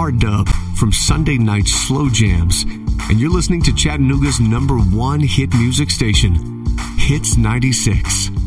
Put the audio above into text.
hard dub from Sunday Night Slow Jams, and you're listening to Chattanooga's #1 hit music station, Hits 96.